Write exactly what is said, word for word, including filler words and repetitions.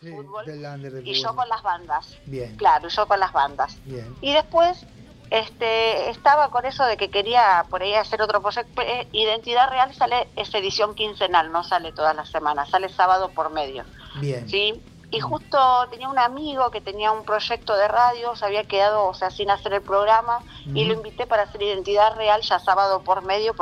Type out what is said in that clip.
sí, fútbol, del under de y fútbol. yo con las bandas. Bien. Claro, yo con las bandas. Bien. Y después este, estaba con eso de que quería por ahí hacer otro proyecto. Eh, Identidad Real sale, es edición quincenal, no sale todas las semanas, sale sábado por medio. Bien. ¿Sí? Y Mm. justo tenía un amigo que tenía un proyecto de radio, se había quedado, o sea, sin hacer el programa, y lo Ujú. invité para hacer Identidad Real ya sábado por medio,